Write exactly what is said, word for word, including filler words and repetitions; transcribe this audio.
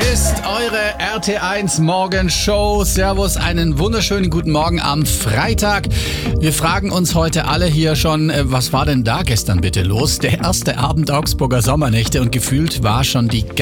ist eure R T eins Morgenshow. Servus, einen wunderschönen guten Morgen am Freitag. Wir fragen uns heute alle hier schon, äh, was war denn da gestern bitte los? Der erste Abend Augsburger Sommernächte und gefühlt war schon die